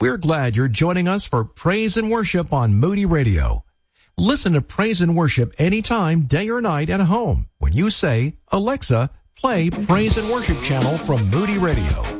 We're glad you're joining us for Praise and Worship on Moody Radio. Listen to Praise and Worship anytime, day or night at home when you say, Alexa, play Praise and Worship channel from Moody Radio.